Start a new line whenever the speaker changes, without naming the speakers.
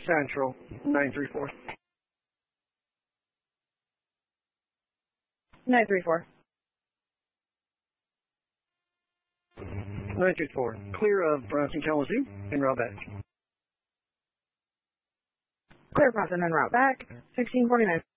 Central, 934.
934.
934. Clear of Bronson Kalamazoo and route back.
Clear Bronson and route back. 1649.